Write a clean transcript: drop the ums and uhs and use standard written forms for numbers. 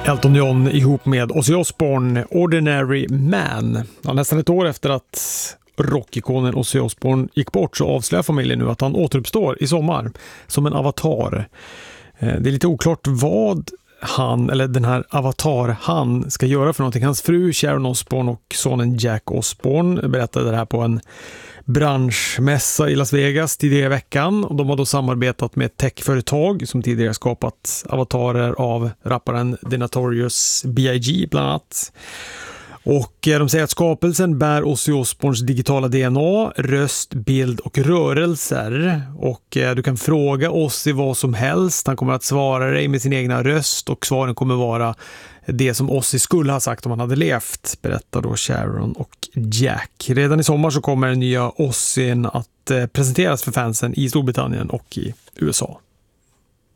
Elton John ihop med Ozzy Osbourne, Ordinary Man. Ja, nästan ett år efter att rockikonen Ozzy Osbourne gick bort så avslöjar familjen nu att han återuppstår i sommar som en avatar. Det är lite oklart vad han, eller den här avatar han ska göra för någonting. Hans fru Sharon Osbourne och sonen Jack Osbourne berättade det här på en branschmässa i Las Vegas tidigare i veckan, och de har då samarbetat med ett techföretag som tidigare skapat avatarer av rapparen The Notorious B.I.G. bland annat. Och de säger att skapelsen bär Ozzy Osbournes digitala DNA, röst, bild och rörelser. Och du kan fråga Ozzy vad som helst. Han kommer att svara dig med sin egna röst, och svaren kommer vara det som Ozzy skulle ha sagt om han hade levt, berättar då Sharon och Jack. Redan i sommar så kommer den nya Ozzyn att presenteras för fansen i Storbritannien och i USA.